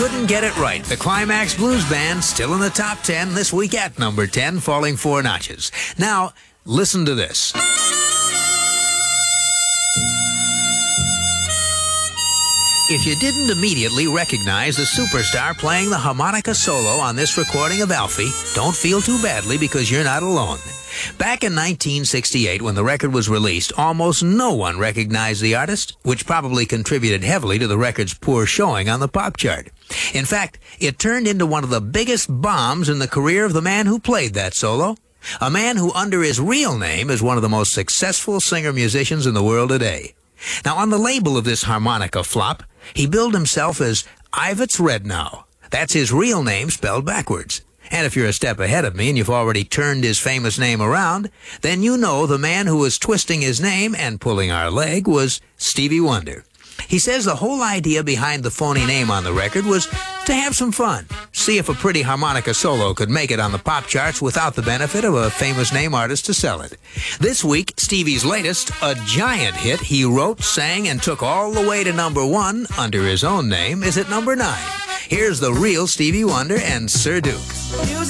couldn't get it right. The Climax Blues Band still in the top 10 this week at number 10, falling 4 notches. Now, listen to this. If you didn't immediately recognize the superstar playing the harmonica solo on this recording of Alfie, don't feel too badly because you're not alone. Back in 1968, when the record was released, almost no one recognized the artist, which probably contributed heavily to the record's poor showing on the pop chart. In fact, it turned into one of the biggest bombs in the career of the man who played that solo, a man who under his real name is one of the most successful singer-musicians in the world today. Now, on the label of this harmonica flop, he billed himself as Ivets Rednow. That's his real name spelled backwards. And if you're a step ahead of me and you've already turned his famous name around, then you know the man who was twisting his name and pulling our leg was Stevie Wonder. He says the whole idea behind the phony name on the record was to have some fun, see if a pretty harmonica solo could make it on the pop charts without the benefit of a famous name artist to sell it. This week, Stevie's latest, a giant hit he wrote, sang, and took all the way to number 1 under his own name, is at number 9. Here's the real Stevie Wonder and Sir Duke.